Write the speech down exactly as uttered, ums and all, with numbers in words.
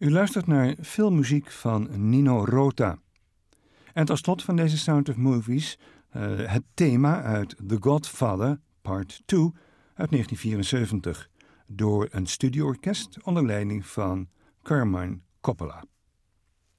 U luistert naar filmmuziek van Nino Rota. En tot slot van deze Sound of Movies uh, het thema uit The Godfather Part twee uit negentien vierenzeventig door een studioorkest onder leiding van Carmine Coppola.